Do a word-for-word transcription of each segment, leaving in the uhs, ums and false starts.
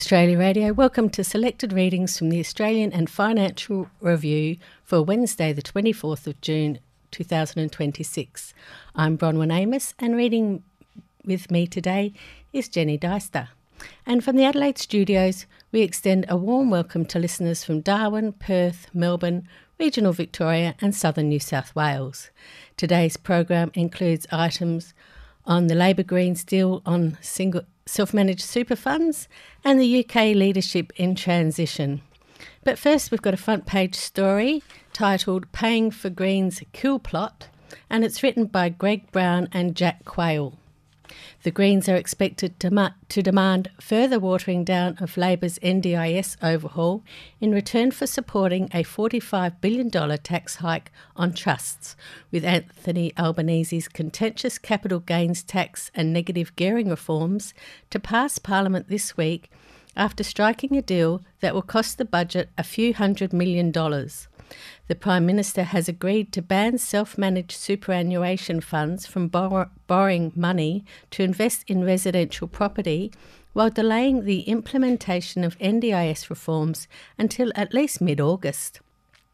Australia Radio, welcome to selected readings from the Australian and Financial Review for Wednesday the twenty-fourth of June two thousand twenty-six. I'm Bronwyn Amos and reading with me today is Jenny Deister. And from the Adelaide studios, we extend a warm welcome to listeners from Darwin, Perth, Melbourne, regional Victoria and southern New South Wales. Today's program includes items on the Labor Greens deal on single self-managed super funds and the U K leadership in transition. But first we've got a front page story titled Paying for Greens Kill Plot, and it's written by Greg Brown and Jack Quayle. The Greens are expected to, mu- to demand further watering down of Labor's N D I S overhaul in return for supporting a forty-five billion dollars tax hike on trusts, with Anthony Albanese's contentious capital gains tax and negative gearing reforms to pass Parliament this week after striking a deal that will cost the budget a few hundred million dollars. The Prime Minister has agreed to ban self-managed superannuation funds from bor- borrowing money to invest in residential property while delaying the implementation of N D I S reforms until at least mid-August.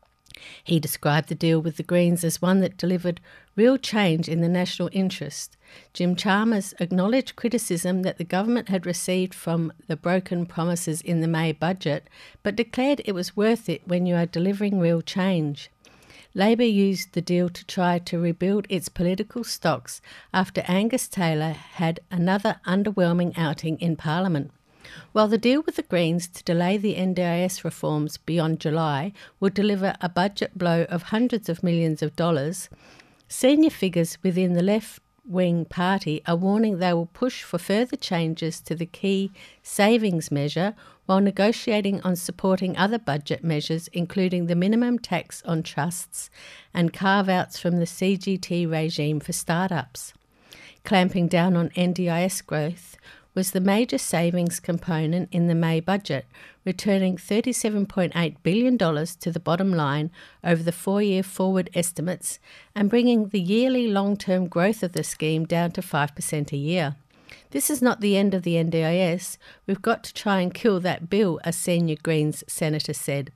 He described the deal with the Greens as one that delivered real change in the national interest. Jim Chalmers acknowledged criticism that the government had received from the broken promises in the May budget, but declared it was worth it when you are delivering real change. Labor used the deal to try to rebuild its political stocks after Angus Taylor had another underwhelming outing in Parliament. While the deal with the Greens to delay the N D I S reforms beyond July would deliver a budget blow of hundreds of millions of dollars, senior figures within the left-wing party are warning they will push for further changes to the key savings measure while negotiating on supporting other budget measures, including the minimum tax on trusts and carve-outs from the C G T regime for startups. Clamping down on N D I S growth was the major savings component in the May budget, returning thirty-seven point eight billion dollars to the bottom line over the four-year forward estimates and bringing the yearly long-term growth of the scheme down to five percent a year. This is not the end of the N D I S. We've got to try and kill that bill, a senior Greens senator said.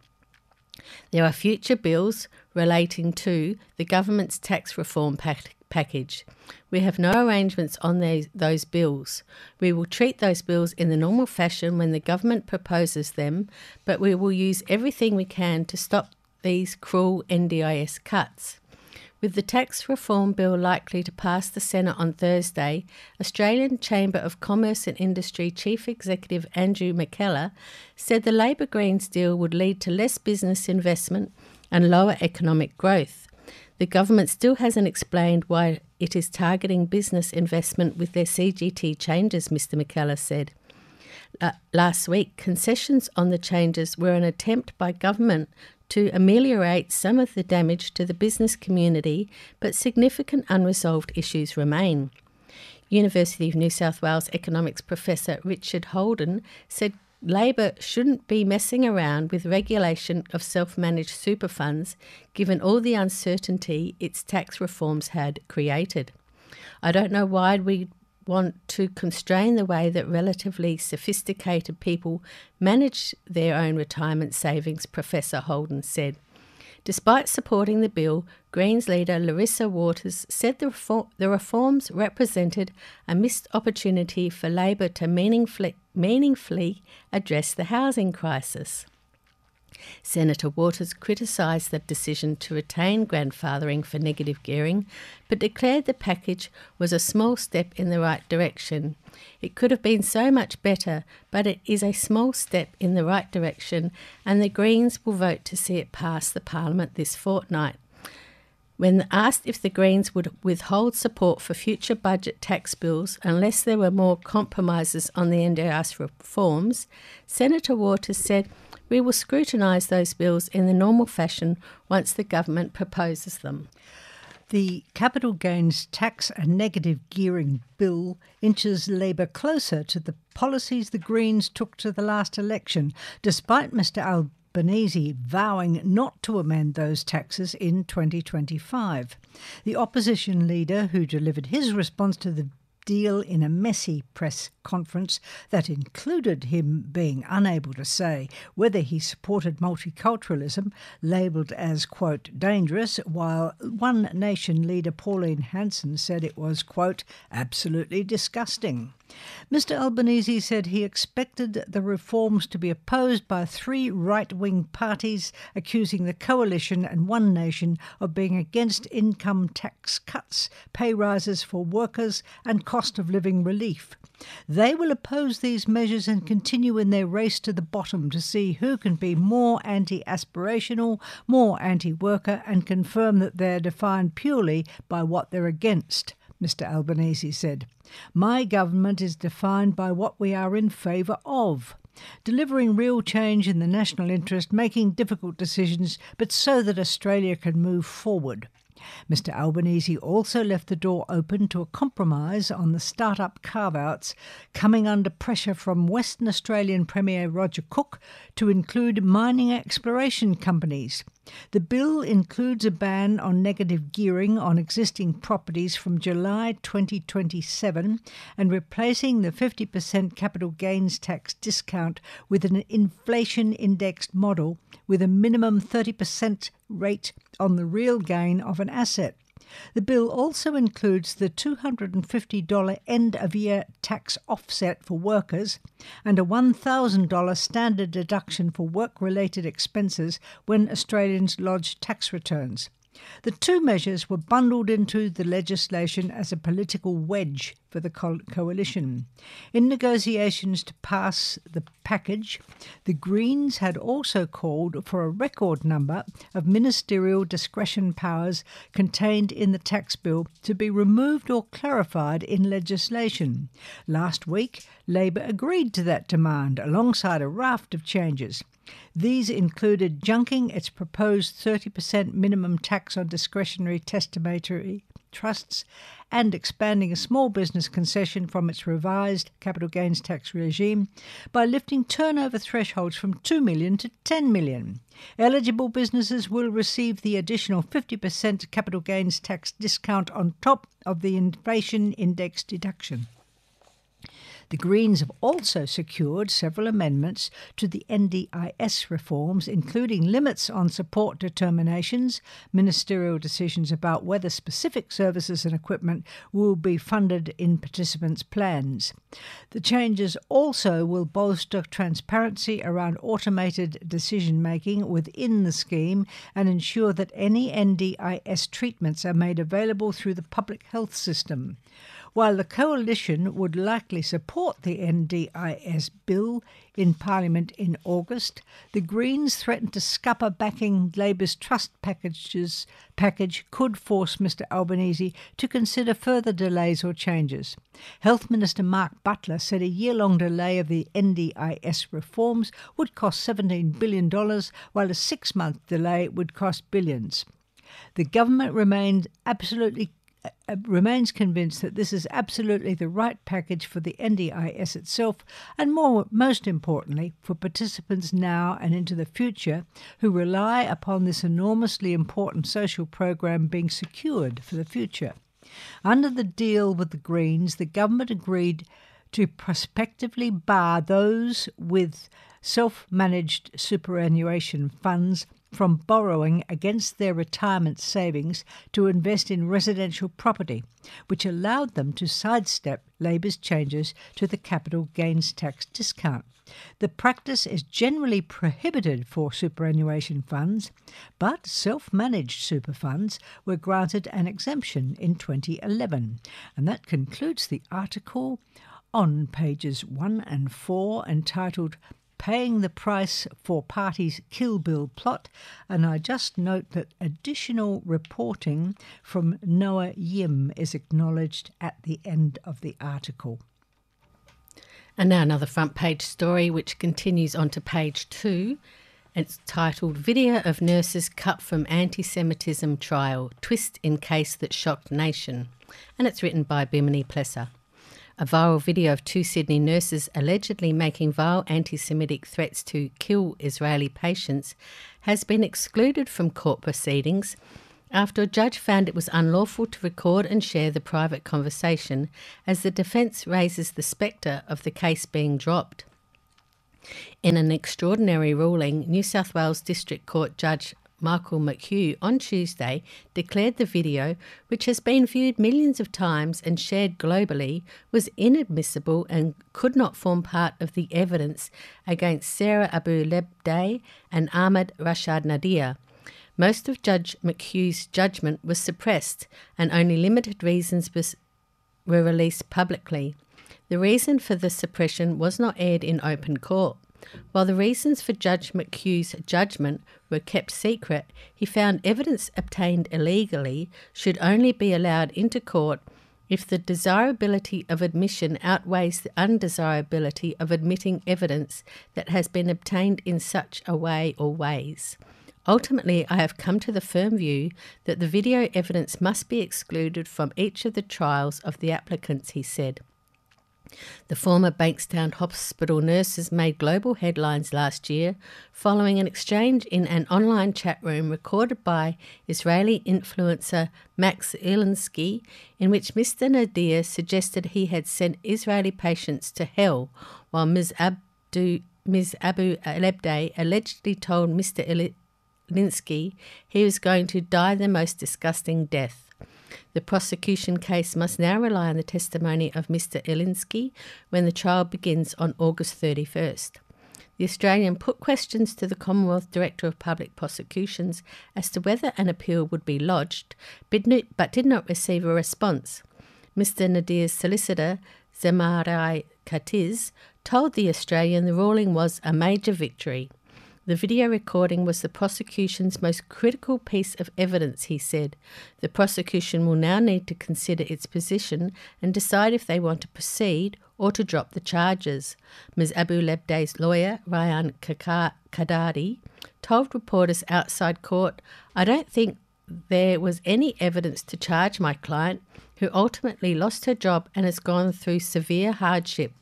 There are future bills relating to the government's tax reform pact- package. We have no arrangements on those, those bills. We will treat those bills in the normal fashion when the government proposes them, but we will use everything we can to stop these cruel N D I S cuts. With the tax reform bill likely to pass the Senate on Thursday, Australian Chamber of Commerce and Industry Chief Executive Andrew McKellar said the Labor Greens deal would lead to less business investment and lower economic growth. The government still hasn't explained why it is targeting business investment with their C G T changes, Mister McKellar said. Uh, last week, concessions on the changes were an attempt by government to ameliorate some of the damage to the business community, but significant unresolved issues remain. University of New South Wales economics professor Richard Holden said Labor shouldn't be messing around with regulation of self-managed super funds, given all the uncertainty its tax reforms had created. I don't know why we want to constrain the way that relatively sophisticated people manage their own retirement savings, Professor Holden said. Despite supporting the bill, Greens leader Larissa Waters said the, reform, the reforms represented a missed opportunity for Labor to meaningfully, meaningfully address the housing crisis. Senator Waters criticised the decision to retain grandfathering for negative gearing, but declared the package was a small step in the right direction. It could have been so much better, but it is a small step in the right direction, and the Greens will vote to see it pass the Parliament this fortnight. When asked if the Greens would withhold support for future budget tax bills unless there were more compromises on the N D I S reforms, Senator Waters said, "We will scrutinise those bills in the normal fashion once the government proposes them." The capital gains tax and negative gearing bill inches Labor closer to the policies the Greens took to the last election, despite Mr Albanese vowing not to amend those taxes in twenty twenty-five. The opposition leader who delivered his response to the deal in a messy press conference that included him being unable to say whether he supported multiculturalism, labelled as, quote, dangerous, while One Nation leader Pauline Hanson said it was, quote, absolutely disgusting. Mister Albanese said he expected the reforms to be opposed by three right-wing parties, accusing the Coalition and One Nation of being against income tax cuts, pay rises for workers and cost of living relief. They will oppose these measures and continue in their race to the bottom to see who can be more anti-aspirational, more anti-worker, and confirm that they're defined purely by what they're against, Mister Albanese said. My government is defined by what we are in favour of. Delivering real change in the national interest, making difficult decisions, but so that Australia can move forward. Mister Albanese also left the door open to a compromise on the start-up carve-outs, coming under pressure from Western Australian Premier Roger Cook to include mining exploration companies. The bill includes a ban on negative gearing on existing properties from July twenty twenty-seven and replacing the fifty percent capital gains tax discount with an inflation-indexed model with a minimum thirty percent rate on the real gain of an asset. The bill also includes the two hundred fifty dollars end-of-year tax offset for workers and a one thousand dollars standard deduction for work-related expenses when Australians lodge tax returns. The two measures were bundled into the legislation as a political wedge for the co- coalition. In negotiations to pass the package, the Greens had also called for a record number of ministerial discretion powers contained in the tax bill to be removed or clarified in legislation. Last week, Labor agreed to that demand alongside a raft of changes. These included junking its proposed thirty percent minimum tax on discretionary testamentary trusts and expanding a small business concession from its revised capital gains tax regime by lifting turnover thresholds from two million dollars to ten million dollars. Eligible businesses will receive the additional fifty percent capital gains tax discount on top of the inflation index deduction. The Greens have also secured several amendments to the N D I S reforms, including limits on support determinations, ministerial decisions about whether specific services and equipment will be funded in participants' plans. The changes also will bolster transparency around automated decision-making within the scheme and ensure that any N D I S treatments are made available through the public health system. While the Coalition would likely support the N D I S bill in Parliament in August, the Greens threatened to scupper backing Labor's trust packages package could force Mister Albanese to consider further delays or changes. Health Minister Mark Butler said a year-long delay of the N D I S reforms would cost seventeen billion dollars, while a six-month delay would cost billions. The government remained absolutely Uh, remains convinced that this is absolutely the right package for the N D I S itself and, more, most importantly, for participants now and into the future who rely upon this enormously important social program being secured for the future. Under the deal with the Greens, the government agreed to prospectively bar those with self-managed superannuation funds from borrowing against their retirement savings to invest in residential property, which allowed them to sidestep Labor's changes to the capital gains tax discount. The practice is generally prohibited for superannuation funds, but self-managed super funds were granted an exemption in twenty eleven. And that concludes the article on pages one and four entitled Paying the Price for Party's Kill Bill Plot, and I just note that additional reporting from Noah Yim is acknowledged at the end of the article. And now another front page story which continues on to page two. It's titled Video of Nurses Cut from Anti-Semitism Trial, Twist in Case That Shocked Nation. And it's written by Bimini Plesser. A viral video of two Sydney nurses allegedly making vile anti-Semitic threats to kill Israeli patients has been excluded from court proceedings after a judge found it was unlawful to record and share the private conversation as the defence raises the spectre of the case being dropped. In an extraordinary ruling, New South Wales District Court Judge Michael McHugh on Tuesday declared the video, which has been viewed millions of times and shared globally, was inadmissible and could not form part of the evidence against Sarah Abu Lebday and Ahmed Rashad Nadir. Most of Judge McHugh's judgment was suppressed and only limited reasons was, were released publicly. The reason for the suppression was not aired in open court. While the reasons for Judge McHugh's judgment were kept secret, he found evidence obtained illegally should only be allowed into court if the desirability of admission outweighs the undesirability of admitting evidence that has been obtained in such a way or ways. Ultimately, I have come to the firm view that the video evidence must be excluded from each of the trials of the applicants, he said. The former Bankstown Hospital nurses made global headlines last year following an exchange in an online chat room recorded by Israeli influencer Max Ilinsky, in which Mister Nadir suggested he had sent Israeli patients to hell, while Miz Abdu, Miz Abu Lebday allegedly told Mister Ilinsky he was going to die the most disgusting death. The prosecution case must now rely on the testimony of Mister Ilinsky when the trial begins on August thirty-first. The Australian put questions to the Commonwealth Director of Public Prosecutions as to whether an appeal would be lodged, but did not receive a response. Mister Nadir's solicitor, Zemarai Katiz, told the Australian the ruling was a major victory. The video recording was the prosecution's most critical piece of evidence, he said. The prosecution will now need to consider its position and decide if they want to proceed or to drop the charges. Miz Abu Lebday's lawyer, Ryan Kadari, told reporters outside court, "I don't think there was any evidence to charge my client, who ultimately lost her job and has gone through severe hardship."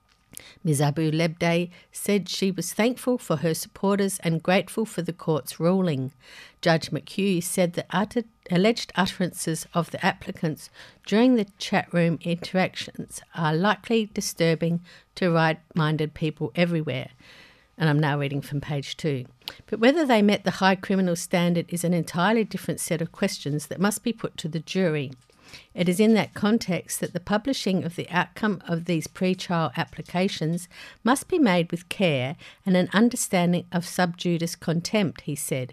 Miz Abu Lebday said she was thankful for her supporters and grateful for the court's ruling. Judge McHugh said the utter, alleged utterances of the applicants during the chat room interactions are likely disturbing to right-minded people everywhere. And I'm now reading from page two. But whether they met the high criminal standard is an entirely different set of questions that must be put to the jury. It is in that context that the publishing of the outcome of these pre-trial applications must be made with care and an understanding of sub judice contempt, he said.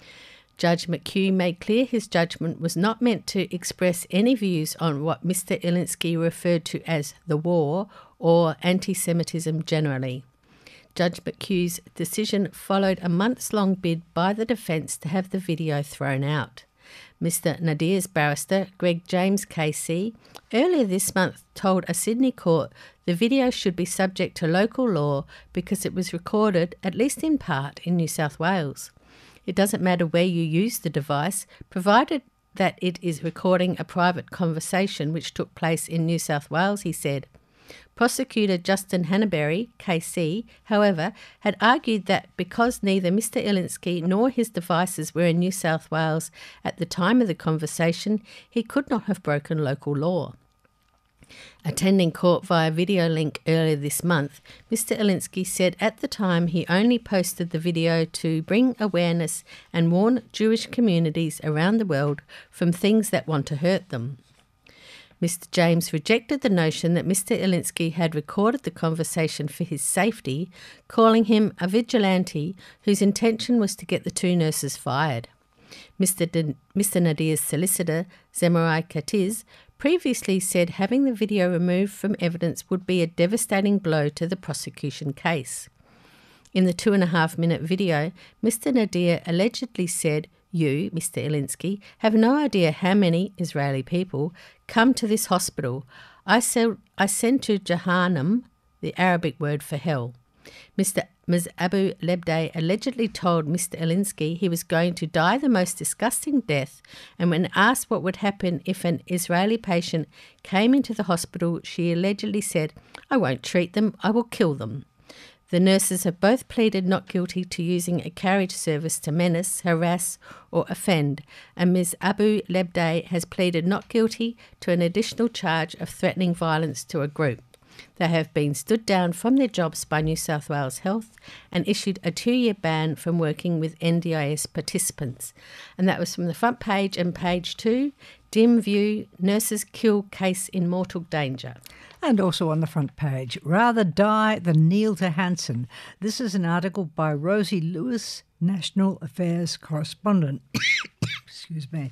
Judge McHugh made clear his judgment was not meant to express any views on what Mister Ilinsky referred to as the war or anti-Semitism generally. Judge McHugh's decision followed a months-long bid by the defence to have the video thrown out. Mister Nadir's barrister, Greg James K C, earlier this month told a Sydney court the video should be subject to local law because it was recorded, at least in part, in New South Wales. It doesn't matter where you use the device, provided that it is recording a private conversation which took place in New South Wales, he said. Prosecutor Justin Hannaberry, K C, however, had argued that because neither Mister Ilinsky nor his devices were in New South Wales at the time of the conversation, he could not have broken local law. Attending court via video link earlier this month, Mister Ilinsky said at the time he only posted the video to bring awareness and warn Jewish communities around the world from things that want to hurt them. Mister James rejected the notion that Mister Ilinsky had recorded the conversation for his safety, calling him a vigilante whose intention was to get the two nurses fired. Mister D- Mister Nadir's solicitor, Zemarai Katiz, previously said having the video removed from evidence would be a devastating blow to the prosecution case. In the two-and-a-half-minute video, Mister Nadir allegedly said, "You, Mister Ilinsky, have no idea how many Israeli people come to this hospital. I, sell, I send to Jahannam, the Arabic word for hell." Mister Miz Abu Lebday allegedly told Mister Ilinsky he was going to die the most disgusting death, and when asked what would happen if an Israeli patient came into the hospital, she allegedly said, "I won't treat them, I will kill them." The nurses have both pleaded not guilty to using a carriage service to menace, harass or offend, and Miz Abu Lebday has pleaded not guilty to an additional charge of threatening violence to a group. They have been stood down from their jobs by New South Wales Health and issued a two-year ban from working with N D I S participants. And that was from the front page and page two, Dim View, Nurses Kill Case in Mortal Danger. And also on the front page, Rather Die Than Kneel to Hanson. This is an article by Rosie Lewis, National Affairs correspondent. Excuse me.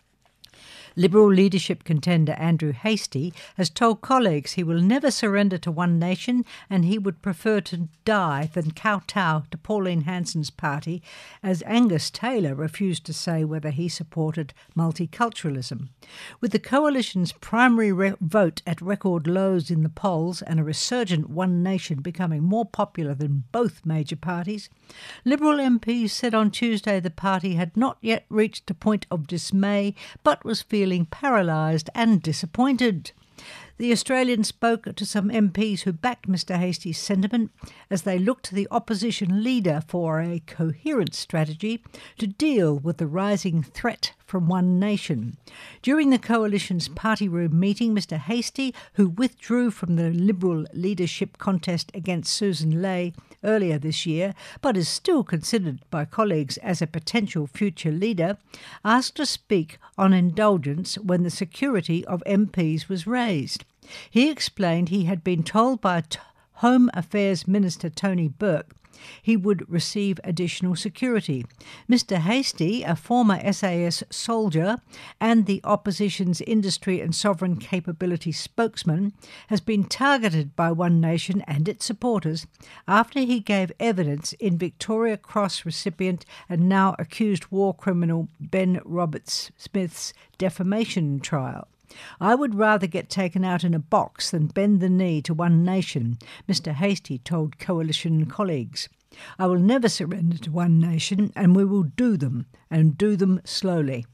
Liberal leadership contender Andrew Hastie has told colleagues he will never surrender to One Nation and he would prefer to die than kowtow to Pauline Hanson's party, as Angus Taylor refused to say whether he supported multiculturalism. With the coalition's primary re- vote at record lows in the polls and a resurgent One Nation becoming more popular than both major parties, Liberal M Ps said on Tuesday the party had not yet reached a point of dismay but was feeling feeling paralysed and disappointed. The Australian spoke to some M Ps who backed Mr Hastie's sentiment as they looked to the opposition leader for a coherent strategy to deal with the rising threat from One Nation. During the Coalition's party room meeting, Mr Hastie, who withdrew from the Liberal leadership contest against Susan Ley earlier this year, but is still considered by colleagues as a potential future leader, asked to speak on indulgence when the security of M Ps was raised. He explained he had been told by Home Affairs Minister Tony Burke he would receive additional security. Mr Hastie, a former S A S soldier and the opposition's industry and sovereign capability spokesman, has been targeted by One Nation and its supporters after he gave evidence in Victoria Cross recipient and now accused war criminal Ben Roberts-Smith's defamation trial. I would rather get taken out in a box than bend the knee to One Nation, Mr Hastie told Coalition colleagues. I will never surrender to One Nation, and we will do them, and do them slowly.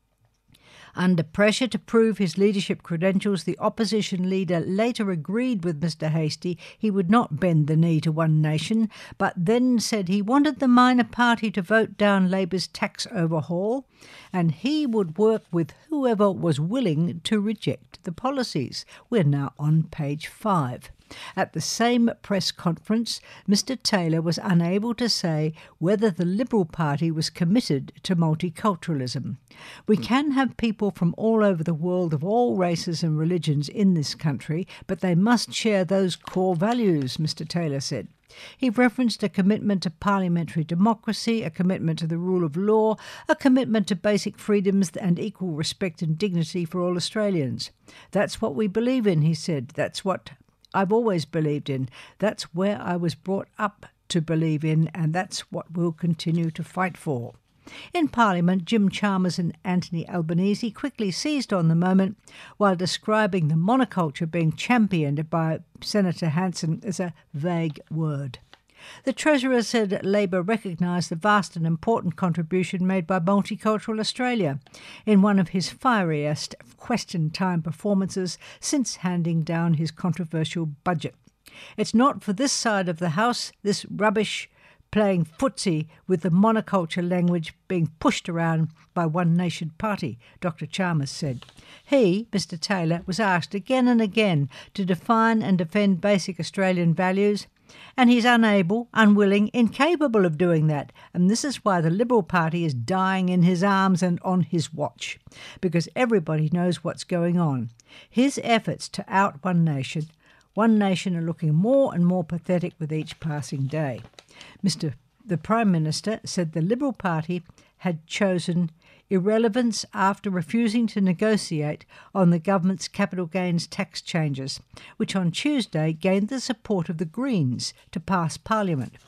Under pressure to prove his leadership credentials, the opposition leader later agreed with Mr Hastie he would not bend the knee to One Nation, but then said he wanted the minor party to vote down Labor's tax overhaul, and he would work with whoever was willing to reject the policies. We're now on page five. At the same press conference, Mr Taylor was unable to say whether the Liberal Party was committed to multiculturalism. We can have people from all over the world of all races and religions in this country, but they must share those core values, Mr Taylor said. He referenced a commitment to parliamentary democracy, a commitment to the rule of law, a commitment to basic freedoms and equal respect and dignity for all Australians. That's what we believe in, he said. That's what I've always believed in. That's where I was brought up to believe in, and that's what we'll continue to fight for. In Parliament, Jim Chalmers and Anthony Albanese quickly seized on the moment while describing the monoculture being championed by Senator Hanson as a vague word. The Treasurer said Labor recognised the vast and important contribution made by Multicultural Australia in one of his fieriest question time performances since handing down his controversial budget. It's not for this side of the House, this rubbish playing footsie with the monoculture language being pushed around by One Nation Party, Doctor Chalmers said. He, Mr Taylor, was asked again and again to define and defend basic Australian values, and he's unable, unwilling, incapable of doing that. And this is why the Liberal Party is dying in his arms and on his watch, because everybody knows what's going on. His efforts to out One Nation, One Nation are looking more and more pathetic with each passing day. Mister The Prime Minister said the Liberal Party had chosen irrelevance after refusing to negotiate on the government's capital gains tax changes, which on Tuesday gained the support of the Greens to pass Parliament.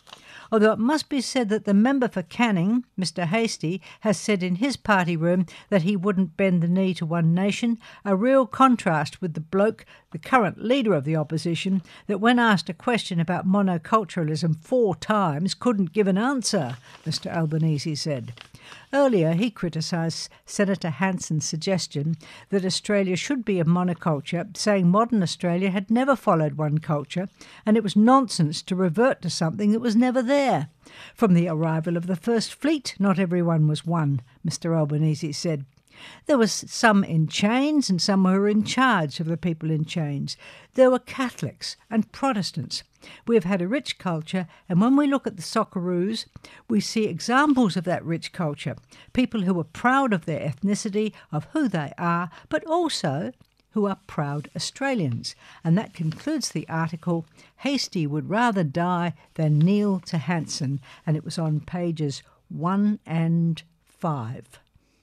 although it must be said that the member for Canning, Mister Hastie, has said in his party room that he wouldn't bend the knee to one nation, a real contrast with the bloke, the current leader of the opposition, that when asked a question about monoculturalism four times couldn't give an answer, Mister Albanese said. Earlier, he criticised Senator Hanson's suggestion that Australia should be a monoculture, saying modern Australia had never followed one culture, and it was nonsense to revert to something that was never there. From the arrival of the First Fleet, not everyone was one, Mister Albanese said. There was some in chains and some who were in charge of the people in chains. There were Catholics and Protestants. We have had a rich culture, and when we look at the Socceroos, we see examples of that rich culture. People who are proud of their ethnicity, of who they are, but also who are proud Australians. And that concludes the article, Hastie would rather die than kneel to Hanson, and it was on pages one and five.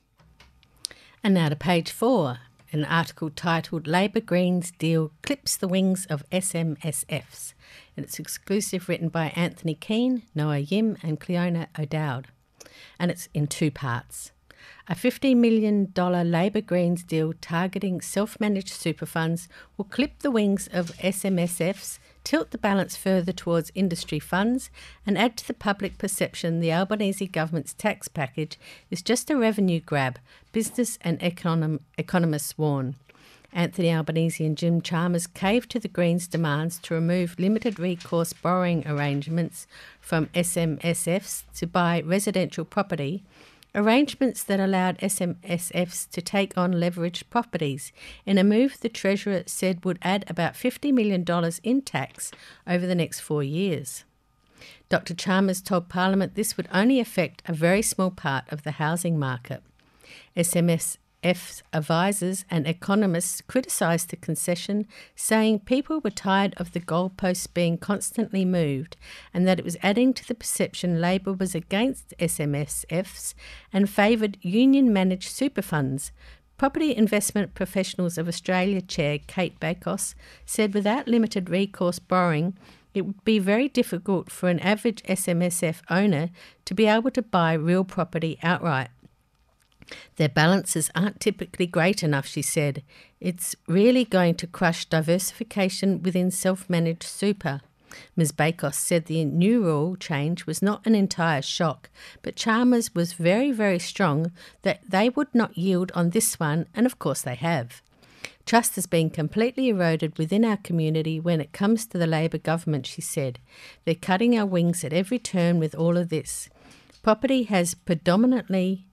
And now to page four, an article titled Labor Greens Deal Clips the Wings of S M S Fs. And it's exclusive, written by Anthony Keane, Noah Yim and Cleona O'Dowd. And it's in two parts. A fifty million dollars Labor Greens deal targeting self-managed super funds will clip the wings of S M S Fs, tilt the balance further towards industry funds, and add to the public perception the Albanese government's tax package is just a revenue grab, business and econom- economists warn. Anthony Albanese and Jim Chalmers caved to the Greens' demands to remove limited recourse borrowing arrangements from S M S Fs to buy residential property, arrangements that allowed S M S Fs to take on leveraged properties, in a move the Treasurer said would add about fifty million dollars in tax over the next four years. Doctor Chalmers told Parliament this would only affect a very small part of the housing market. S M S F's advisors and economists criticised the concession, saying people were tired of the goalposts being constantly moved and that it was adding to the perception Labor was against S M S Fs and favoured union-managed super funds. Property Investment Professionals of Australia Chair Kate Bakos said without limited recourse borrowing, it would be very difficult for an average S M S F owner to be able to buy real property outright. Their balances aren't typically great enough, she said. It's really going to crush diversification within self-managed super. Miz Bakos said the new rule change was not an entire shock, but Chalmers was very, very strong that they would not yield on this one, and of course they have. Trust has been completely eroded within our community when it comes to the Labor government, she said. They're cutting our wings at every turn with all of this. Property has predominantly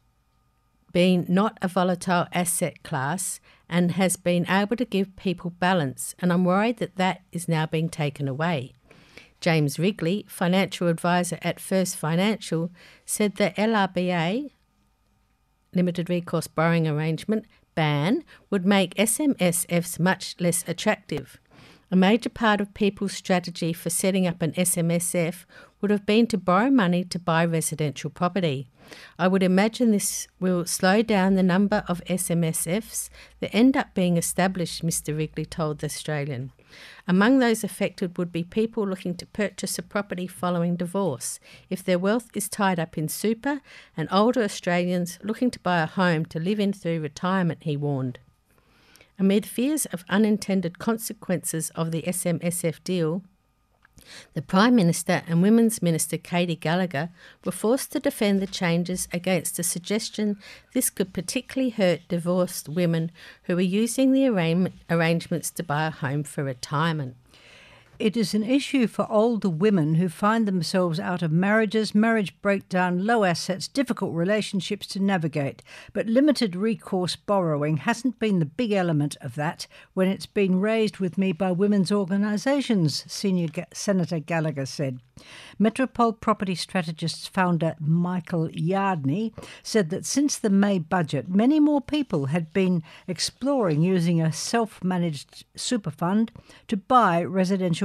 been not a volatile asset class and has been able to give people balance, and I'm worried that that is now being taken away. James Wrigley, financial advisor at First Financial, said the L R B A, limited recourse borrowing arrangement, ban would make S M S Fs much less attractive. A major part of people's strategy for setting up an S M S F would have been to borrow money to buy residential property. I would imagine this will slow down the number of S M S Fs that end up being established, Mister Wrigley told The Australian. Among those affected would be people looking to purchase a property following divorce, if their wealth is tied up in super, and older Australians looking to buy a home to live in through retirement, he warned. Amid fears of unintended consequences of the S M S F deal, the Prime Minister and Women's Minister Katy Gallagher were forced to defend the changes against the suggestion this could particularly hurt divorced women who were using the arra- arrangements to buy a home for retirement. It is an issue for older women who find themselves out of marriages, marriage breakdown, low assets, difficult relationships to navigate. But limited recourse borrowing hasn't been the big element of that when it's been raised with me by women's organisations, Senior Ga- Senator Gallagher said. Metropole Property Strategists founder Michael Yardney said that since the May budget, many more people had been exploring using a self-managed super fund to buy residential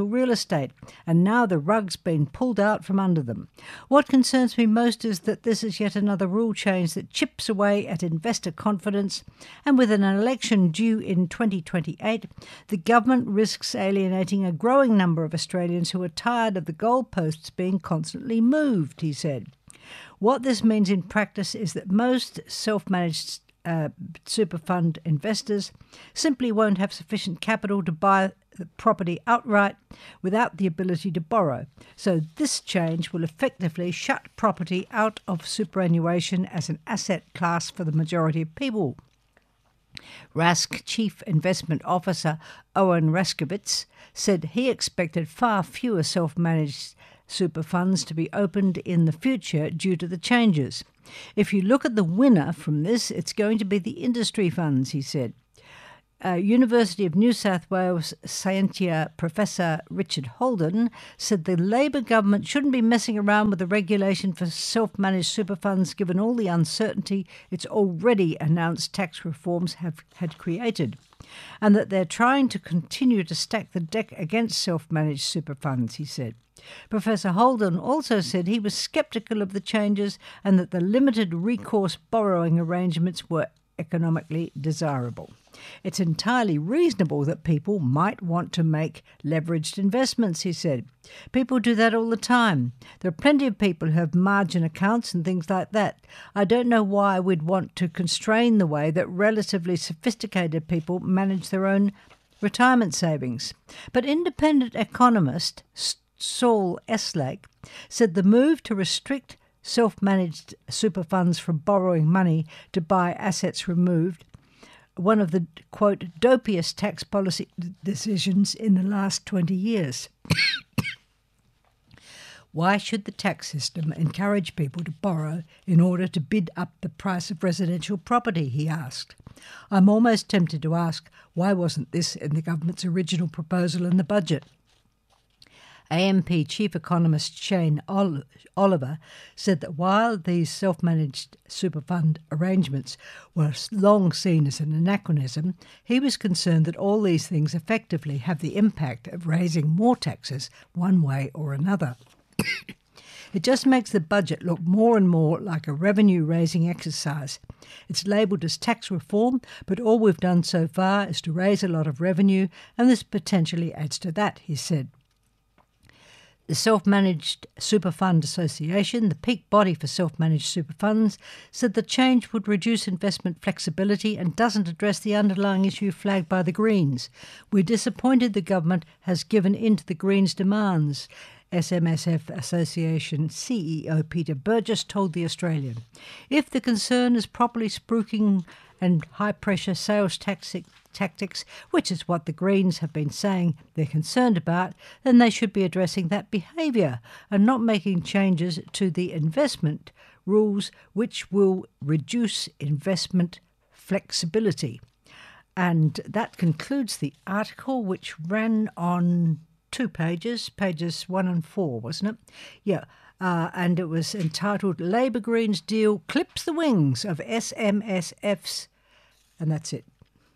residential real estate, and now the rug's been pulled out from under them. What concerns me most is that this is yet another rule change that chips away at investor confidence, and with an election due in twenty twenty-eight, the government risks alienating a growing number of Australians who are tired of the goalposts being constantly moved, he said. What this means in practice is that most self-managed uh, super fund investors simply won't have sufficient capital to buy the property outright without the ability to borrow. So this change will effectively shut property out of superannuation as an asset class for the majority of people. Rask Chief Investment Officer Owen Raskowitz said he expected far fewer self-managed super funds to be opened in the future due to the changes. If you look at the winner from this, it's going to be the industry funds, he said. Uh, University of New South Wales Scientia Professor Richard Holden said the Labor government shouldn't be messing around with the regulation for self-managed super funds given all the uncertainty its already announced tax reforms have had created, and that they're trying to continue to stack the deck against self-managed super funds, he said. Professor Holden also said he was sceptical of the changes and that the limited recourse borrowing arrangements were economically desirable. It's entirely reasonable that people might want to make leveraged investments, he said. People do that all the time. There are plenty of people who have margin accounts and things like that. I don't know why we'd want to constrain the way that relatively sophisticated people manage their own retirement savings. But independent economist Saul Eslake said the move to restrict self-managed super funds from borrowing money to buy assets removed, one of the, quote, dopiest tax policy decisions in the last twenty years. Why should the tax system encourage people to borrow in order to bid up the price of residential property, he asked. I'm almost tempted to ask, why wasn't this in the government's original proposal in the budget? A M P Chief Economist Shane Oliver said that while these self-managed super fund arrangements were long seen as an anachronism, he was concerned that all these things effectively have the impact of raising more taxes one way or another. It just makes the budget look more and more like a revenue-raising exercise. It's labelled as tax reform, but all we've done so far is to raise a lot of revenue, and this potentially adds to that, he said. The Self-Managed Super Fund Association, the peak body for self-managed super funds, said the change would reduce investment flexibility and doesn't address the underlying issue flagged by the Greens. We're disappointed the government has given in to the Greens' demands, S M S F Association C E O Peter Burgess told The Australian. If the concern is properly spruiking and high-pressure sales tactics, tactics, which is what the Greens have been saying they're concerned about, then they should be addressing that behaviour and not making changes to the investment rules which will reduce investment flexibility. And that concludes the article, which ran on two pages, pages one and four, wasn't it? Yeah. Uh, and it was entitled Labor Greens Deal Clips the Wings of S M S F's, and that's it.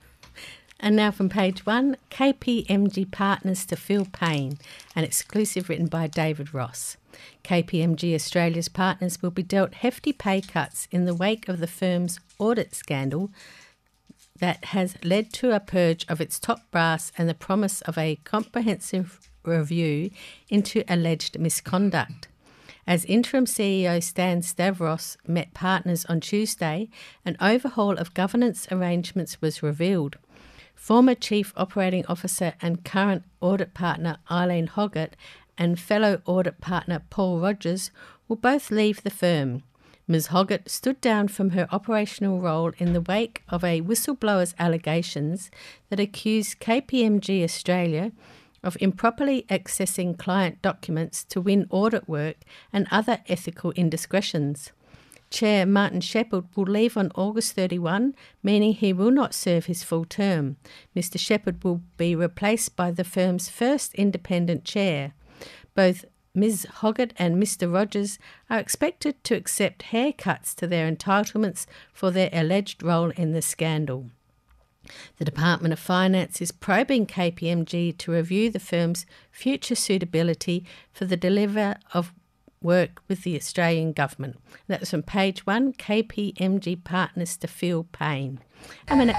And now from page one, K P M G Partners to Feel Pain, an exclusive written by David Ross. K P M G Australia's partners will be dealt hefty pay cuts in the wake of the firm's audit scandal that has led to a purge of its top brass and the promise of a comprehensive review into alleged misconduct. As interim C E O Stan Stavros met partners on Tuesday, an overhaul of governance arrangements was revealed. Former Chief Operating Officer and current audit partner Eileen Hoggett and fellow audit partner Paul Rogers will both leave the firm. Miz Hoggett stood down from her operational role in the wake of a whistleblower's allegations that accused K P M G Australia of improperly accessing client documents to win audit work and other ethical indiscretions. Chair Martin Shepherd will leave on August thirty-first, meaning he will not serve his full term. Mister Shepherd will be replaced by the firm's first independent chair. Both Miz Hoggett and Mister Rogers are expected to accept haircuts to their entitlements for their alleged role in the scandal. The Department of Finance is probing K P M G to review the firm's future suitability for the delivery of work with the Australian government. That's from page one, K P M G partners to feel pain. I mean,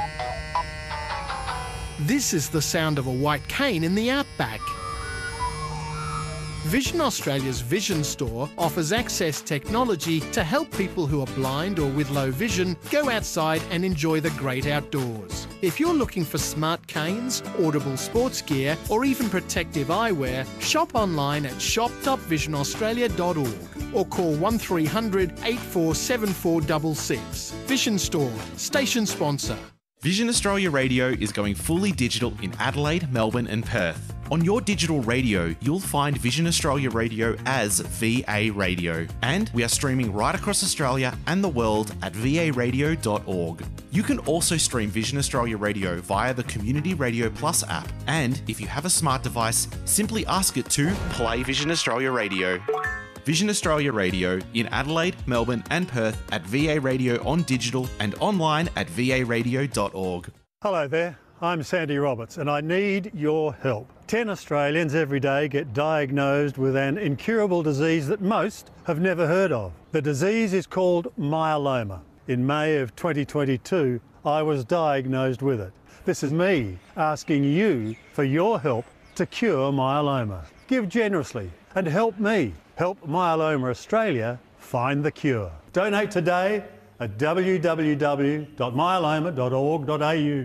This is the sound of a white cane in the outback. Vision Australia's Vision Store offers access technology to help people who are blind or with low vision go outside and enjoy the great outdoors. If you're looking for smart canes, audible sports gear or even protective eyewear, shop online at shop dot vision australia dot org or call one three hundred, eight four seven four six six. Vision Store, station sponsor. Vision Australia Radio is going fully digital in Adelaide, Melbourne and Perth. On your digital radio, you'll find Vision Australia Radio as V A Radio. And we are streaming right across Australia and the world at v a radio dot org. You can also stream Vision Australia Radio via the Community Radio Plus app. And if you have a smart device, simply ask it to play Vision Australia Radio. Vision Australia Radio in Adelaide, Melbourne and Perth at V A Radio on digital and online at v a radio dot org. Hello there, I'm Sandy Roberts and I need your help. Ten Australians every day get diagnosed with an incurable disease that most have never heard of. The disease is called myeloma. In May of twenty twenty-two, I was diagnosed with it. This is me asking you for your help to cure myeloma. Give generously and help me. Help Myeloma Australia find the cure. Donate today at w w w dot myeloma dot org dot a u.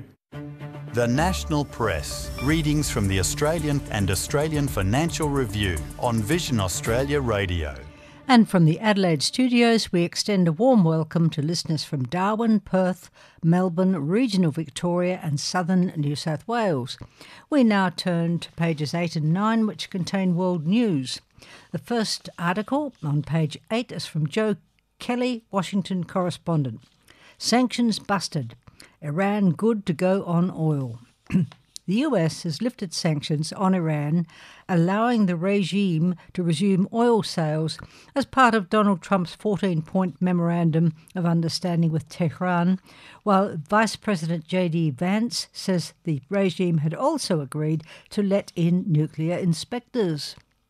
The National Press. Readings from the Australian and Australian Financial Review on Vision Australia Radio. And from the Adelaide studios, we extend a warm welcome to listeners from Darwin, Perth, Melbourne, regional Victoria and southern New South Wales. We now turn to pages eight and nine, which contain world news. The first article on page eight is from Joe Kelly, Washington correspondent. Sanctions busted. Iran good to go on oil. The U S has lifted sanctions on Iran, allowing the regime to resume oil sales as part of Donald Trump's fourteen-point memorandum of understanding with Tehran, while Vice President J D Vance says the regime had also agreed to let in nuclear inspectors.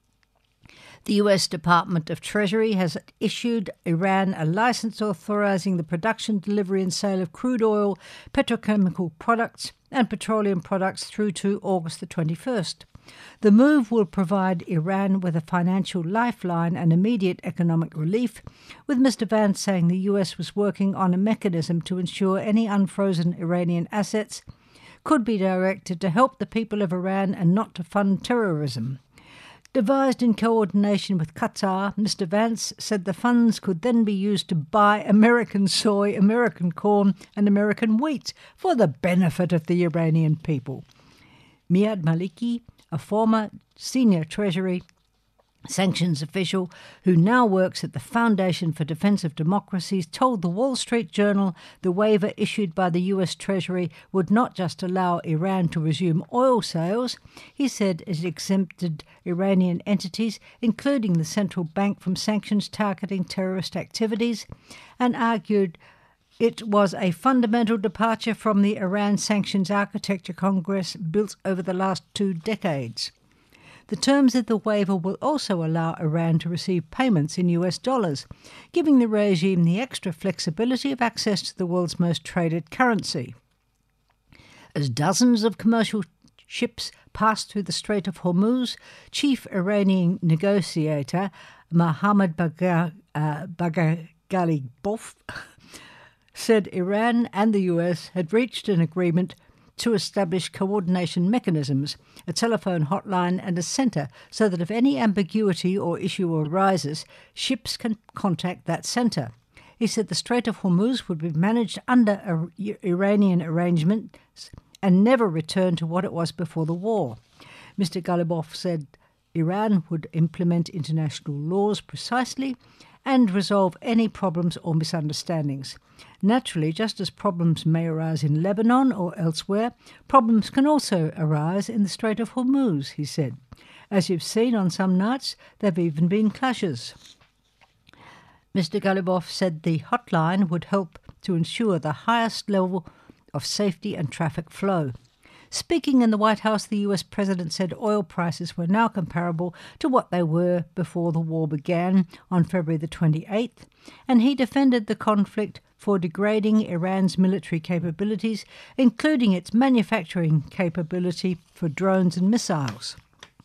The U S Department of Treasury has issued Iran a license authorizing the production, delivery and sale of crude oil, petrochemical products and petroleum products through to August the twenty-first. The move will provide Iran with a financial lifeline and immediate economic relief, with Mister Vance saying the U S was working on a mechanism to ensure any unfrozen Iranian assets could be directed to help the people of Iran and not to fund terrorism. Devised in coordination with Qatar, Mister Vance said the funds could then be used to buy American soy, American corn and American wheat for the benefit of the Iranian people. Miad Maliki, a former senior Treasury sanctions official who now works at the Foundation for Defense of Democracies, told the Wall Street Journal the waiver issued by the U S Treasury would not just allow Iran to resume oil sales. He said it exempted Iranian entities, including the central bank, from sanctions targeting terrorist activities, and argued it was a fundamental departure from the Iran sanctions architecture Congress built over the last two decades. The terms of the waiver will also allow Iran to receive payments in U S dollars, giving the regime the extra flexibility of access to the world's most traded currency. As dozens of commercial ships pass through the Strait of Hormuz, chief Iranian negotiator Mohammad Bagher, uh, Bagher-Ghalibaf said Iran and the U S had reached an agreement to establish coordination mechanisms, a telephone hotline and a centre, so that if any ambiguity or issue arises, ships can contact that centre. He said the Strait of Hormuz would be managed under Iranian arrangements and never return to what it was before the war. Mister Ghalibaf said Iran would implement international laws precisely and resolve any problems or misunderstandings. Naturally, just as problems may arise in Lebanon or elsewhere, problems can also arise in the Strait of Hormuz, he said. As you've seen on some nights, there have even been clashes. Mister Ghalibaf said the hotline would help to ensure the highest level of safety and traffic flow. Speaking in the White House, the U S president said oil prices were now comparable to what they were before the war began on February the twenty-eighth, and he defended the conflict for degrading Iran's military capabilities, including its manufacturing capability for drones and missiles.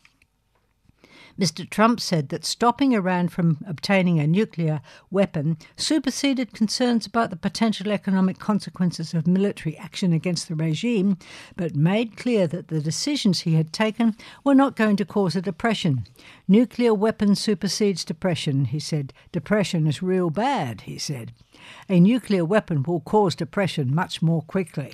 Mister Trump said that stopping Iran from obtaining a nuclear weapon superseded concerns about the potential economic consequences of military action against the regime, but made clear that the decisions he had taken were not going to cause a depression. Nuclear weapon supersedes depression, he said. Depression is real bad, he said. A nuclear weapon will cause depression much more quickly.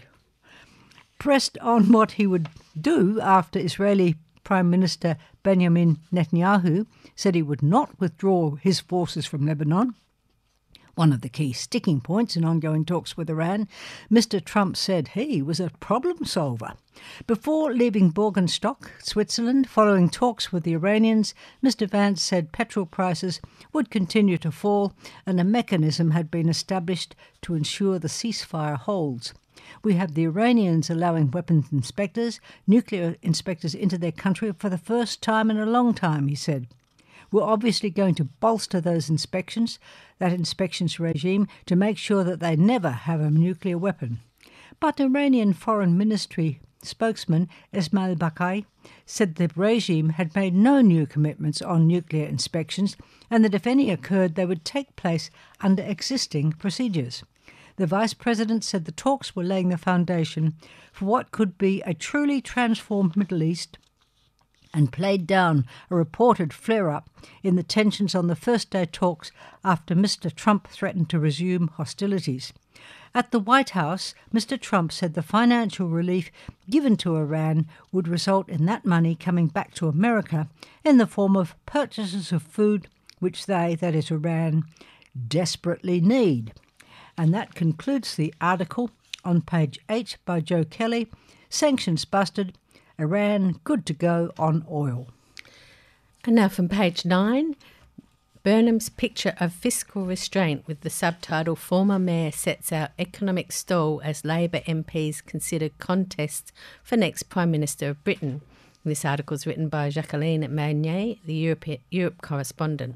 Pressed on what he would do after Israeli Prime Minister Benjamin Netanyahu said he would not withdraw his forces from Lebanon, one of the key sticking points in ongoing talks with Iran, Mister Trump said he was a problem solver. Before leaving Borgenstock, Switzerland, following talks with the Iranians, Mister Vance said petrol prices would continue to fall and a mechanism had been established to ensure the ceasefire holds. We have the Iranians allowing weapons inspectors, nuclear inspectors into their country for the first time in a long time, he said. We're obviously going to bolster those inspections, that inspections regime, to make sure that they never have a nuclear weapon. But Iranian Foreign Ministry spokesman Esmail Bakai said the regime had made no new commitments on nuclear inspections and that if any occurred, they would take place under existing procedures. The Vice President said the talks were laying the foundation for what could be a truly transformed Middle East and played down a reported flare-up in the tensions on the first day talks after Mister Trump threatened to resume hostilities. At the White House, Mister Trump said the financial relief given to Iran would result in that money coming back to America in the form of purchases of food which they, that is Iran, desperately need. And that concludes the article on page eight by Joe Kelly, Sanctions Busted, Iran Good to Go on Oil. And now from page nine, Burnham's picture of fiscal restraint with the subtitle Former Mayor Sets Out Economic Stall as Labor M Ps Consider Contest for Next Prime Minister of Britain. This article is written by Jacqueline Magnier, the Europe, Europe correspondent.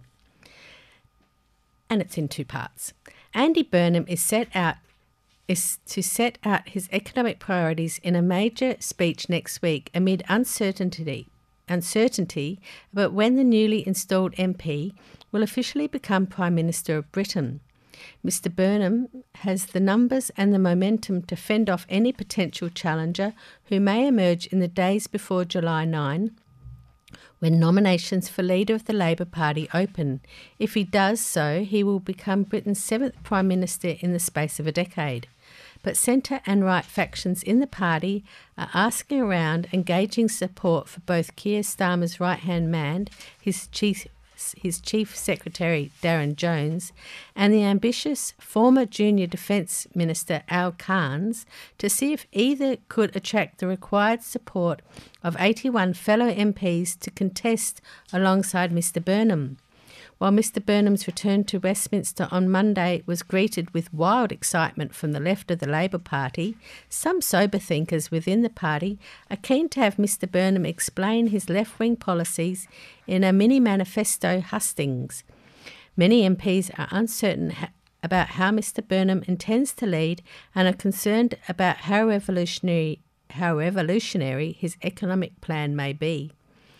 And it's in two parts. Andy Burnham is set out is to set out his economic priorities in a major speech next week amid uncertainty uncertainty about when the newly installed M P will officially become Prime Minister of Britain. Mister Burnham has the numbers and the momentum to fend off any potential challenger who may emerge in the days before July ninth, when nominations for leader of the Labour Party open. If he does so, he will become Britain's seventh Prime Minister in the space of a decade. But centre and right factions in the party are asking around, engaging support for both Keir Starmer's right-hand man, his chief, his chief secretary Darren Jones, and the ambitious former junior Defence Minister Al Carnes to see if either could attract the required support of eighty-one fellow M Ps to contest alongside Mister Burnham. While Mister Burnham's return to Westminster on Monday was greeted with wild excitement from the left of the Labour Party, some sober thinkers within the party are keen to have Mister Burnham explain his left-wing policies in a mini-manifesto hustings. Many M Ps are uncertain ha- about how Mister Burnham intends to lead and are concerned about how revolutionary, how revolutionary his economic plan may be.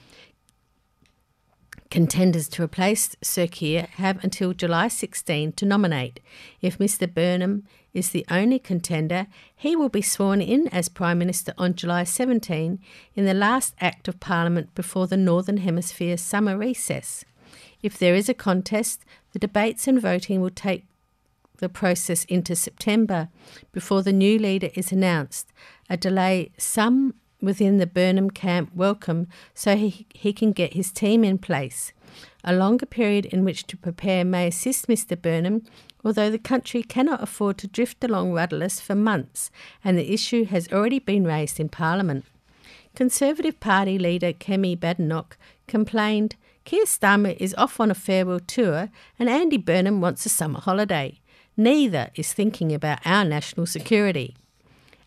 Contenders to replace Sir Keir have until July sixteenth to nominate. If Mister Burnham is the only contender, he will be sworn in as Prime Minister on July seventeenth in the last act of Parliament before the Northern Hemisphere summer recess. If there is a contest, the debates and voting will take the process into September before the new leader is announced, a delay some within the Burnham camp welcome so he, he can get his team in place. A longer period in which to prepare may assist Mister Burnham, although the country cannot afford to drift along rudderless for months, and the issue has already been raised in Parliament. Conservative Party leader Kemi Badenoch complained, Keir Starmer is off on a farewell tour and Andy Burnham wants a summer holiday. Neither is thinking about our national security.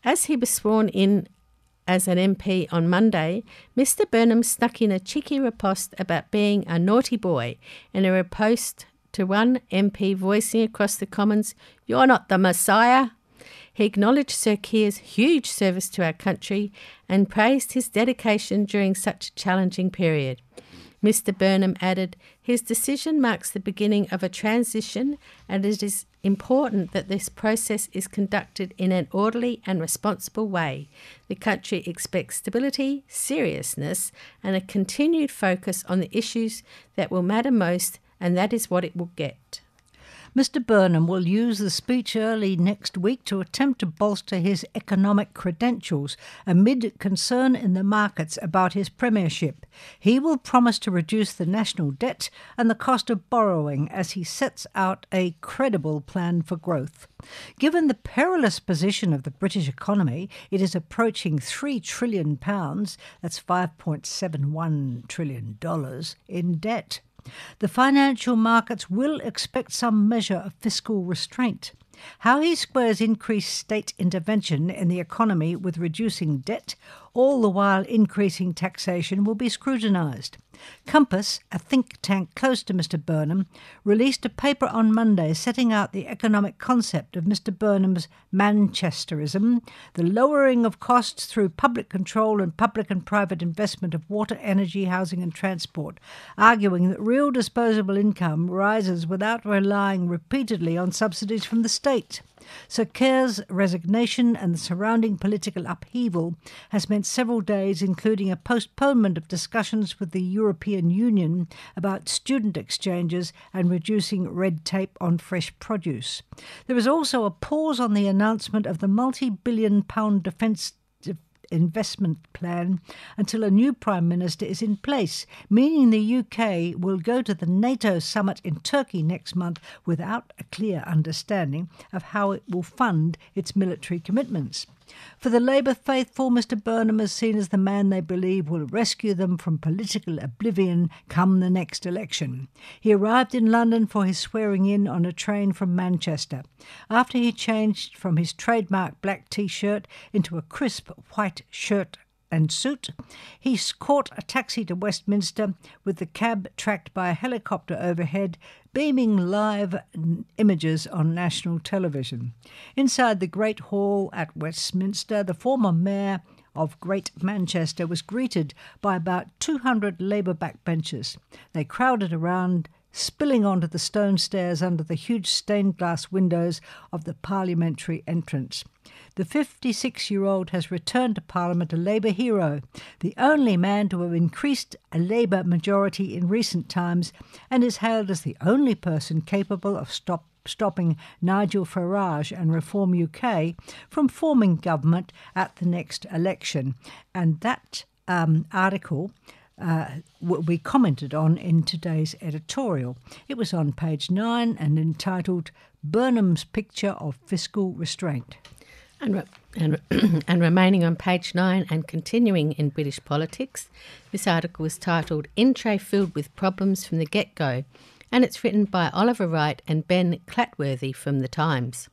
As he was sworn in as an M P on Monday, Mister Burnham snuck in a cheeky riposte about being a naughty boy in a riposte to one M P voicing across the Commons, "You're not the Messiah." He acknowledged Sir Keir's huge service to our country and praised his dedication during such a challenging period. Mister Burnham added, "His decision marks the beginning of a transition, and it is important that this process is conducted in an orderly and responsible way. The country expects stability, seriousness, and a continued focus on the issues that will matter most, and that is what it will get." Mister Burnham will use the speech early next week to attempt to bolster his economic credentials amid concern in the markets about his premiership. He will promise to reduce the national debt and the cost of borrowing as he sets out a credible plan for growth. Given the perilous position of the British economy, it is approaching three trillion pounds, that's five point seven one trillion dollars, in debt. The financial markets will expect some measure of fiscal restraint. How he squares increased state intervention in the economy with reducing debt, all the while increasing taxation, will be scrutinised. Compass, a think tank close to Mister Burnham, released a paper on Monday setting out the economic concept of Mister Burnham's Manchesterism, the lowering of costs through public control and public and private investment of water, energy, housing and transport, arguing that real disposable income rises without relying repeatedly on subsidies from the state. Sir Keir's resignation and the surrounding political upheaval has meant several days, including a postponement of discussions with the European Union about student exchanges and reducing red tape on fresh produce. There is also a pause on the announcement of the multi-billion pound defence investment plan until a new Prime Minister is in place, meaning the U K will go to the NATO summit in Turkey next month without a clear understanding of how it will fund its military commitments. For the Labour faithful, Mister Burnham is seen as the man they believe will rescue them from political oblivion come the next election. He arrived in London for his swearing-in on a train from Manchester. After he changed from his trademark black T-shirt into a crisp white shirt and suit, he caught a taxi to Westminster with the cab tracked by a helicopter overhead, beaming live images on national television. Inside the Great Hall at Westminster, the former mayor of Great Manchester was greeted by about two hundred Labour backbenchers. They crowded around, spilling onto the stone stairs under the huge stained glass windows of the parliamentary entrance. The fifty-six-year-old has returned to Parliament a Labour hero, the only man to have increased a Labour majority in recent times, and is hailed as the only person capable of stop, stopping Nigel Farage and Reform U K from forming government at the next election. And that um, article uh, we commented on in today's editorial. It was on page nine and entitled "Burnham's Picture of Fiscal Restraint." And, re- and, re- and remaining on page nine and continuing in British politics, this article was titled "In Tray Filled with Problems from the Get-Go," and it's written by Oliver Wright and Ben Clatworthy from The Times.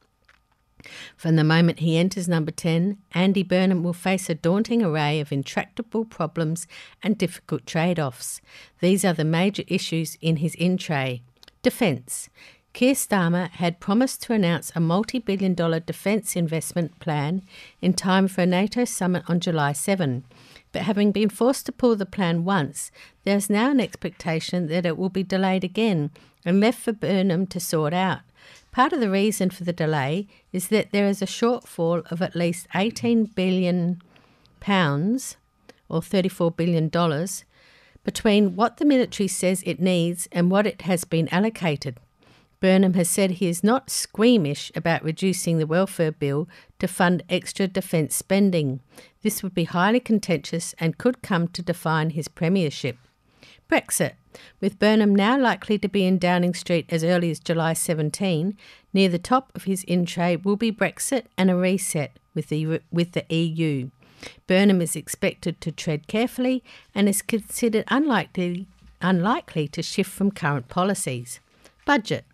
From the moment he enters number ten, Andy Burnham will face a daunting array of intractable problems and difficult trade-offs. These are the major issues in his in-tray. Defence. Keir Starmer had promised to announce a multi-billion dollar defence investment plan in time for a NATO summit on July seventh. But having been forced to pull the plan once, there is now an expectation that it will be delayed again and left for Burnham to sort out. Part of the reason for the delay is that there is a shortfall of at least eighteen billion pounds, or thirty-four billion dollars, between what the military says it needs and what it has been allocated. Burnham has said he is not squeamish about reducing the welfare bill to fund extra defence spending. This would be highly contentious and could come to define his premiership. Brexit. With Burnham now likely to be in Downing Street as early as July seventeenth, near the top of his in-tray will be Brexit and a reset with the, with the E U. Burnham is expected to tread carefully and is considered unlikely, unlikely to shift from current policies. Budget.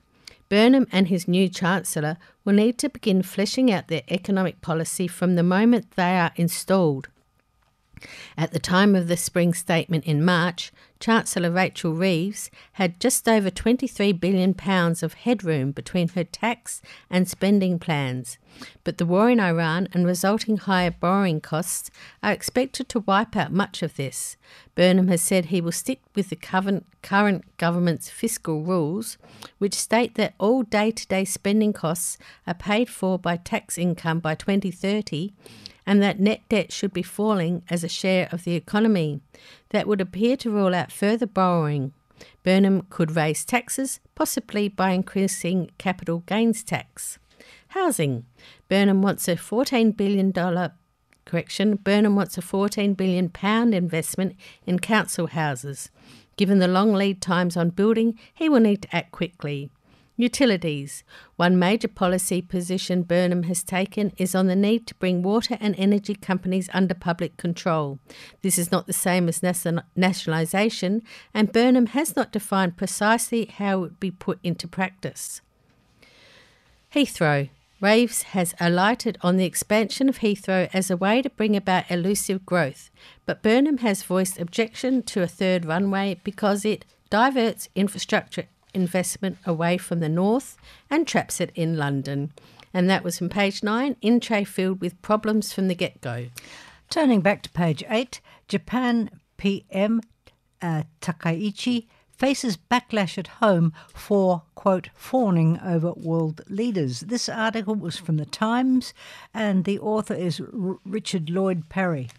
Burnham and his new Chancellor will need to begin fleshing out their economic policy from the moment they are installed. At the time of the spring statement in March, Chancellor Rachel Reeves had just over twenty-three billion pounds of headroom between her tax and spending plans, but the war in Iran and resulting higher borrowing costs are expected to wipe out much of this. Burnham has said he will stick with the current government's fiscal rules, which state that all day-to-day spending costs are paid for by tax income by twenty thirty, and that net debt should be falling as a share of the economy. That would appear to rule out further borrowing. Burnham could raise taxes, possibly by increasing capital gains tax. Housing. Burnham wants a fourteen billion dollars correction. Burnham wants a fourteen billion pounds investment in council houses. Given the long lead times on building, he will need to act quickly. Utilities. One major policy position Burnham has taken is on the need to bring water and energy companies under public control. This is not the same as nationalisation, and Burnham has not defined precisely how it would be put into practice. Heathrow. Reeves has alighted on the expansion of Heathrow as a way to bring about elusive growth, but Burnham has voiced objection to a third runway because it diverts infrastructure investment away from the north and traps it in London. And that was from page nine, in tray filled with problems from the get-go. Turning back to page eight, Japan P M uh, Takaichi faces backlash at home for, quote, fawning over world leaders. This article was from the Times, and the author is R- Richard Lloyd Parry.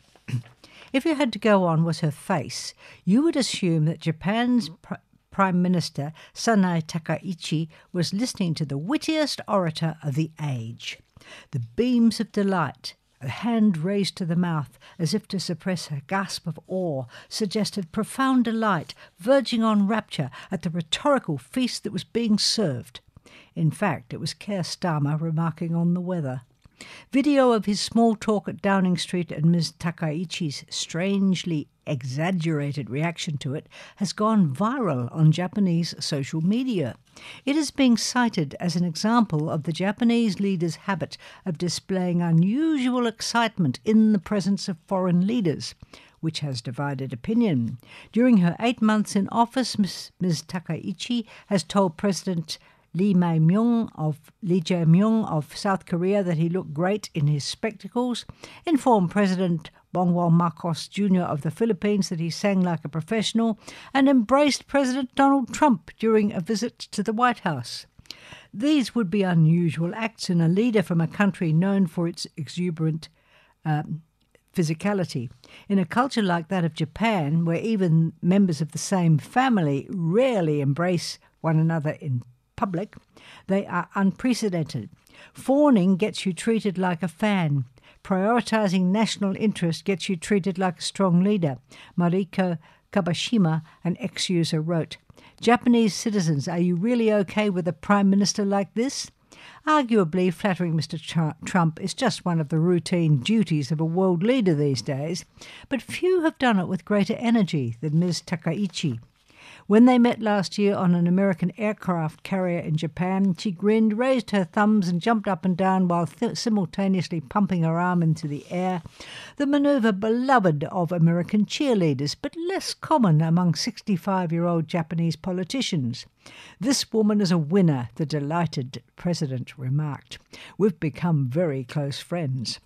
If you had to go on was her face, you would assume that Japan's pr- Prime Minister Sanae Takaichi was listening to the wittiest orator of the age. The beams of delight, a hand raised to the mouth as if to suppress a gasp of awe, suggested profound delight verging on rapture at the rhetorical feast that was being served. In fact, it was Keir Starmer remarking on the weather. Video of his small talk at Downing Street and Miz Takaichi's strangely exaggerated reaction to it has gone viral on Japanese social media. It is being cited as an example of the Japanese leader's habit of displaying unusual excitement in the presence of foreign leaders, which has divided opinion. During her eight months in office, Miz Miz Takaichi has told President Lee Jae-myung of Lee Jae-myung of South Korea that he looked great in his spectacles, informed President Bongbong Marcos Junior of the Philippines that he sang like a professional, and embraced President Donald Trump during a visit to the White House. These would be unusual acts in a leader from a country known for its exuberant um, physicality. In a culture like that of Japan, where even members of the same family rarely embrace one another in public, they are unprecedented. Fawning gets you treated like a fan. Prioritising national interest gets you treated like a strong leader, Mariko Kabashima, an ex-user, wrote. Japanese citizens, are you really okay with a prime minister like this? Arguably, flattering Mister Trump is just one of the routine duties of a world leader these days, but few have done it with greater energy than Miz Takaichi. When they met last year on an American aircraft carrier in Japan, she grinned, raised her thumbs and jumped up and down while th- simultaneously pumping her arm into the air, the manoeuvre beloved of American cheerleaders, but less common among sixty-five-year-old Japanese politicians. This woman is a winner, the delighted president remarked. We've become very close friends.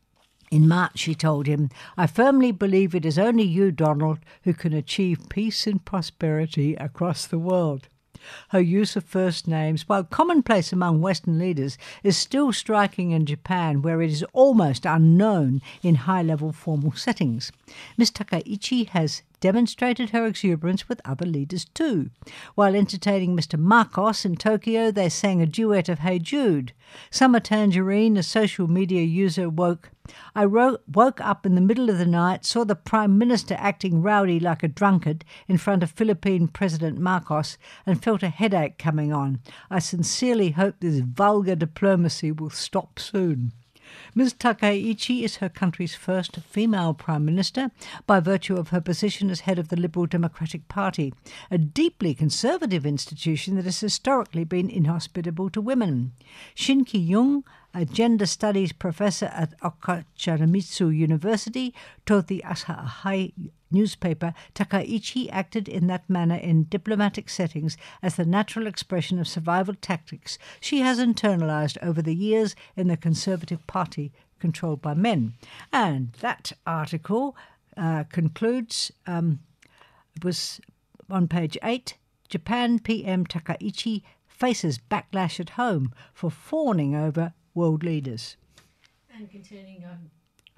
In March, she told him, I firmly believe it is only you, Donald, who can achieve peace and prosperity across the world. Her use of first names, while commonplace among Western leaders, is still striking in Japan, where it is almost unknown in high-level formal settings. Miz Takaichi has demonstrated her exuberance with other leaders too. While entertaining Mister Marcos in Tokyo, they sang a duet of Hey Jude. Summer Tangerine, a social media user, woke, I ro- woke up in the middle of the night, saw the Prime Minister acting rowdy like a drunkard in front of Philippine President Marcos and felt a headache coming on. I sincerely hope this vulgar diplomacy will stop soon. Miz Takaichi is her country's first female Prime Minister by virtue of her position as head of the Liberal Democratic Party, a deeply conservative institution that has historically been inhospitable to women. Shin Ki-young, a gender studies professor at Okachamitsu University, told the Asahi newspaper Takaichi acted in that manner in diplomatic settings as the natural expression of survival tactics she has internalized over the years in the Conservative Party controlled by men. And that article uh, concludes, um, it was on page eight, Japan P M Takaichi faces backlash at home for fawning over world leaders. And continuing on,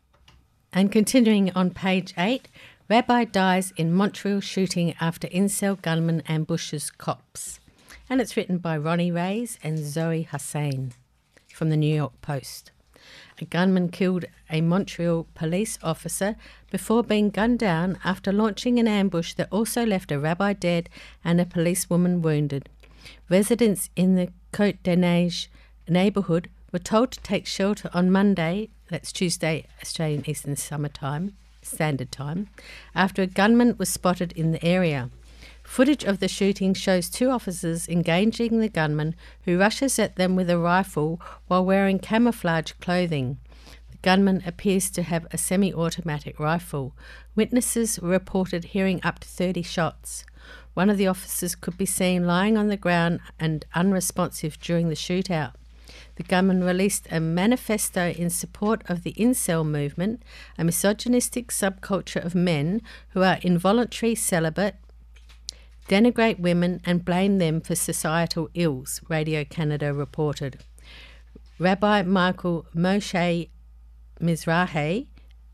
and continuing on page eight, Rabbi dies in Montreal shooting after incel gunman ambushes cops. And it's written by Ronnie Reyes and Zoe Hussain from the New York Post. A gunman killed a Montreal police officer before being gunned down after launching an ambush that also left a rabbi dead and a policewoman wounded. Residents in the Côte des Neiges neighbourhood were told to take shelter on Monday, that's Tuesday, Australian Eastern Summer Time, Standard Time, after a gunman was spotted in the area. Footage of the shooting shows two officers engaging the gunman, who rushes at them with a rifle while wearing camouflage clothing. The gunman appears to have a semi-automatic rifle. Witnesses reported hearing up to thirty shots. One of the officers could be seen lying on the ground and unresponsive during the shootout. The gunman released a manifesto in support of the incel movement, a misogynistic subculture of men who are involuntary celibate, denigrate women and blame them for societal ills, Radio Canada reported. Rabbi Michael Moshe Mizrahi,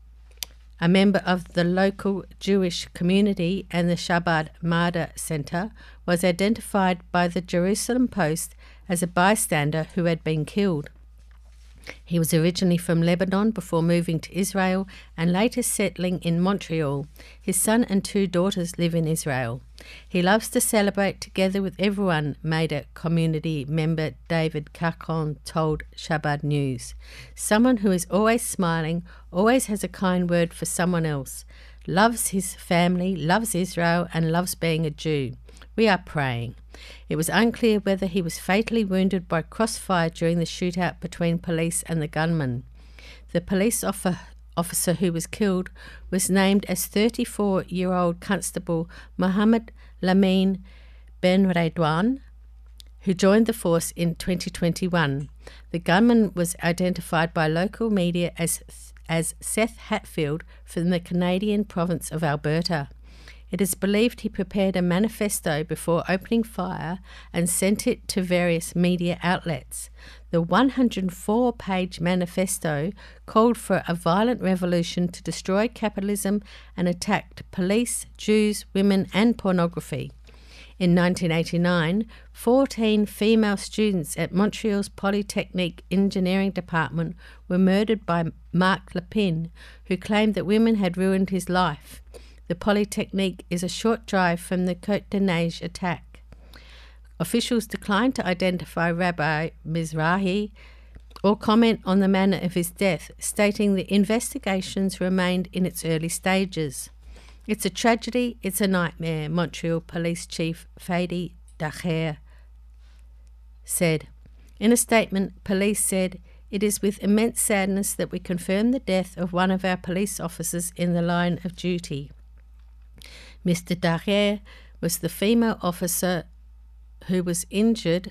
a member of the local Jewish community and the Chabad Mada Center, was identified by the Jerusalem Post as a bystander who had been killed. He was originally from Lebanon before moving to Israel and later settling in Montreal. His son and two daughters live in Israel. He loves to celebrate together with everyone, Maida community member David Cacon told Chabad News. Someone who is always smiling, always has a kind word for someone else, loves his family, loves Israel and loves being a Jew. We are praying. It was unclear whether he was fatally wounded by crossfire during the shootout between police and the gunman. The police officer officer who was killed was named as thirty-four-year-old Constable Mohammed Lamine Ben Redouane, who joined the force in twenty twenty-one. The gunman was identified by local media as, as Seth Hatfield from the Canadian province of Alberta. It is believed he prepared a manifesto before opening fire and sent it to various media outlets. The one hundred four page manifesto called for a violent revolution to destroy capitalism and attacked police, Jews, women and pornography. In nineteen eighty-nine, fourteen female students at Montreal's Polytechnic Engineering Department were murdered by Marc Lepine, who claimed that women had ruined his life. The Polytechnique is a short drive from the Côte des Neiges attack. Officials declined to identify Rabbi Mizrahi or comment on the manner of his death, stating the investigations remained in its early stages. It's a tragedy, it's a nightmare, Montreal Police Chief Fadi Dacher said. In a statement, police said, "It is with immense sadness that we confirm the death of one of our police officers in the line of duty." Mister Dacher was the female officer who was injured.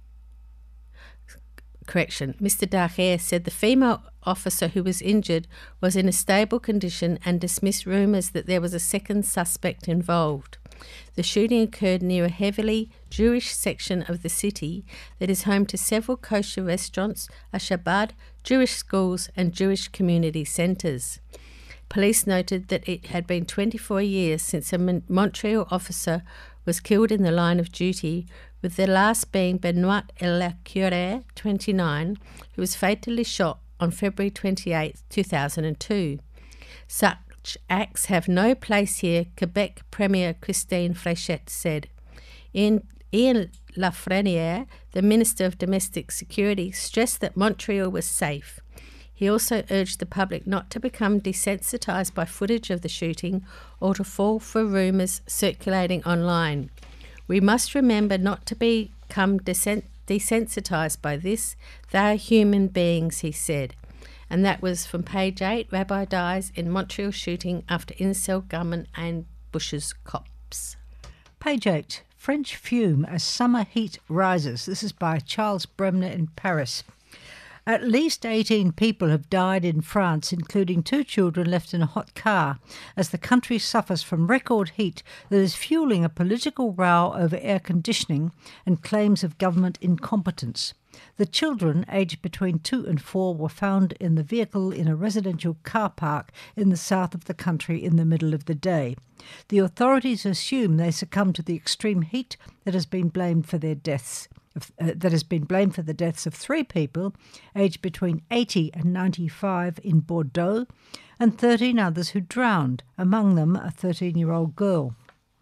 Correction, Mister Dacher said the female officer who was injured was in a stable condition and dismissed rumours that there was a second suspect involved. The shooting occurred near a heavily Jewish section of the city that is home to several kosher restaurants, a Shabbat, Jewish schools and Jewish community centres. Police noted that it had been twenty-four years since a Montreal officer was killed in the line of duty, with the last being Benoit Elacure, twenty-nine, who was fatally shot on February twenty-eighth, two thousand two. Such acts have no place here, Quebec Premier Christine Fréchette said. Ian, Ian Lafreniere, the Minister of Domestic Security, stressed that Montreal was safe. He also urged the public not to become desensitised by footage of the shooting or to fall for rumours circulating online. We must remember not to become desen- desensitised by this. They are human beings, he said. And that was from page eight, Rabbi dies in Montreal shooting after incel gunman ambushes cops. Page eight, French fume as summer heat rises. This is by Charles Bremner in Paris. At least eighteen people have died in France, including two children left in a hot car, as the country suffers from record heat that is fueling a political row over air conditioning and claims of government incompetence. The children, aged between two and four, were found in the vehicle in a residential car park in the south of the country in the middle of the day. The authorities assume they succumbed to the extreme heat that has been blamed for their deaths. Uh, that has been blamed for the deaths of three people aged between eighty and ninety-five in Bordeaux and thirteen others who drowned, among them a thirteen-year-old girl.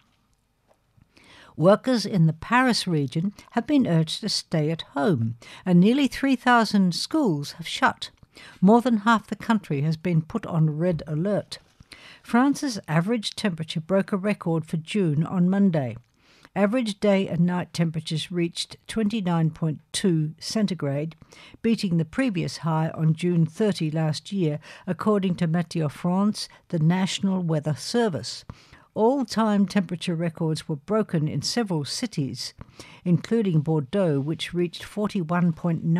Workers in the Paris region have been urged to stay at home, and nearly three thousand schools have shut. More than half the country has been put on red alert. France's average temperature broke a record for June on Monday. Average day and night temperatures reached twenty-nine point two centigrade, beating the previous high on June thirtieth last year, according to Météo France, the National Weather Service. All-time temperature records were broken in several cities, including Bordeaux, which reached forty-one point nine